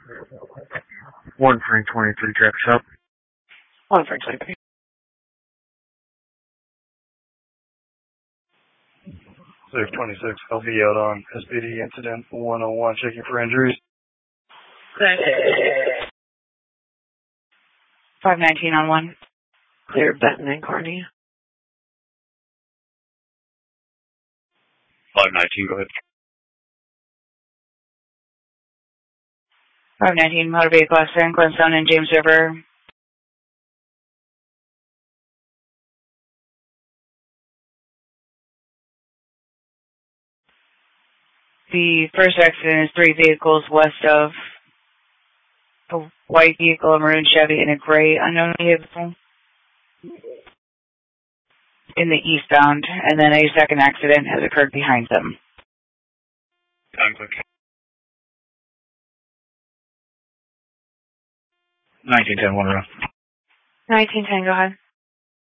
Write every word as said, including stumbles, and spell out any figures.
One Frank twenty-three, traffic stop. One Frank twenty-three. six twenty-six, L V out on S P D incident one oh one, checking for injuries. five nineteen on one. Clear Benton and Carney. five nineteen, go ahead. five nineteen, motor vehicle accident, Glenstone and James River. The first accident is three vehicles west of a white vehicle, a maroon Chevy, and a gray unknown vehicle in the eastbound, and then a second accident has occurred behind them. Time click. nineteen ten, one row. nineteen ten, go ahead.